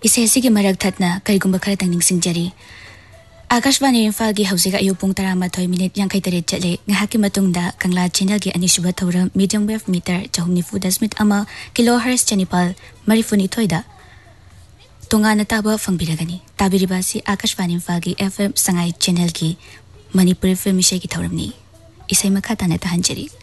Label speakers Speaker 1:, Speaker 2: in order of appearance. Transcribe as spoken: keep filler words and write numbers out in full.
Speaker 1: इसे की मरक थतना कईगुंबा खरा तंग निंगसिंगजरी आकाशवाणी इम्फाल की हौजिक अयु पुंग तरामाथोय मिनिट यांखै तरेट चले ngahaki matungda kangla channel gi anisuba thoram medium wave meter chahumnifu dasmit ama kilohertz chanipal marifuni thoida tongana taba fangbiragani tabiribasi akashwani imphal gi fm sangai channel gi manipur film mishay gi thoramni isai makha tana tahanjari